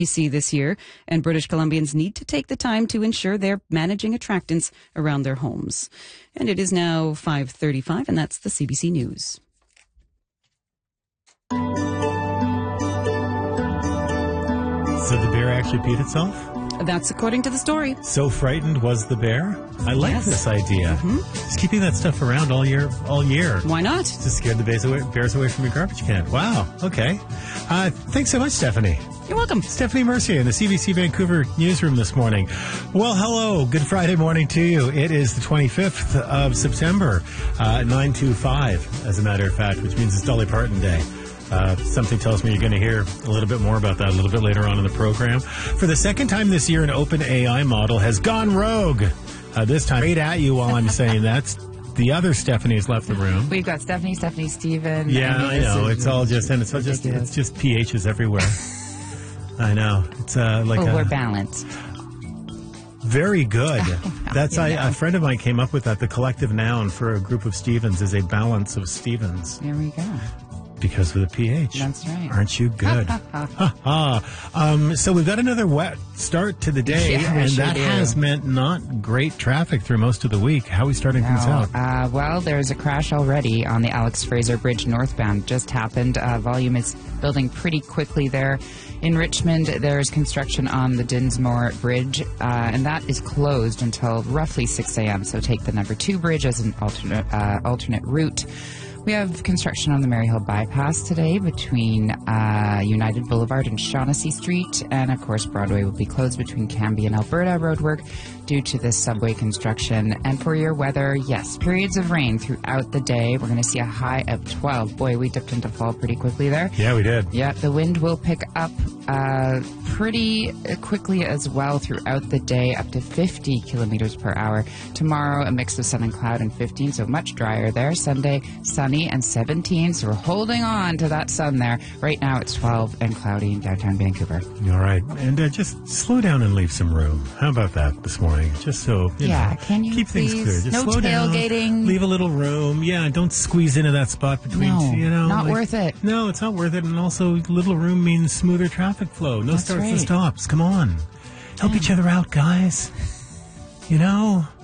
BC this year, and British Columbians need to take the time to ensure they're managing attractants around their homes. And it is now 5:35, and that's the CBC News. So the bear actually peed itself? That's according to the story. So frightened was the bear? I like this idea. Mm-hmm. Just keeping that stuff around all year. Why not? Just scared the bears away from your garbage can. Wow. Okay. Thanks so much, Stephanie. You're welcome. Stephanie Mercier in the CBC Vancouver newsroom this morning. Well, hello. Good Friday morning to you. It is the 25th of September, 9/25, as a matter of fact, which means it's Dolly Parton Day. Something tells me you're going to hear a little bit more about that a little bit later on in the program. For the second time this year, an OpenAI model has gone rogue. This time, right at you while I'm saying that. The other Stephanie has left the room. We've got Stephanie, Steven. Yeah, I know. It's all just PHs everywhere. I know. It's we're balanced. Very good. That's a friend of mine came up with that. The collective noun for a group of Stevens is a balance of Stevens. There we go. Because of the pH. That's right. Aren't you good? So we've got another wet start to the day, and that has meant not great traffic through most of the week. How are we starting things out? Well, there's a crash already on the Alex Fraser Bridge northbound. Just happened. Volume is building pretty quickly there. In Richmond, there's construction on the Dinsmore Bridge, and that is closed until roughly 6 a.m., so take the number 2 bridge as an alternate route. We have construction on the Maryhill Bypass today between United Boulevard and Shaughnessy Street. And, of course, Broadway will be closed between Cambie and Alberta roadwork due to this subway construction. And for your weather, yes, periods of rain throughout the day. We're going to see a high of 12. Boy, we dipped into fall pretty quickly there. Yeah, we did. Yeah, the wind will pick up pretty quickly as well throughout the day, up to 50 kilometers per hour. Tomorrow, a mix of sun and cloud and 15, so much drier there. Sunday, sunny and 17, so we're holding on to that sun there. Right now, it's 12 and cloudy in downtown Vancouver. All right. And just slow down and leave some room. How about that this morning? Just so, you know, can you keep please? things clear. Just no slow tailgating. Down, leave a little room. Yeah, don't squeeze into that spot between, not worth it. No, it's not worth it. And also, little room means smoother traffic flow. No starts and stops. Come on. Help each other out, guys. You know?